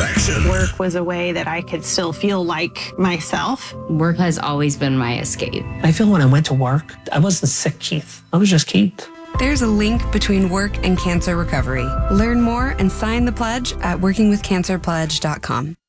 perfection. Work was a way that I could still feel like myself. Work has always been my escape. I feel when I went to work, I wasn't sick Keith. I was just Keith. There's a link between work and cancer recovery. Learn more and sign the pledge at workingwithcancerpledge.com.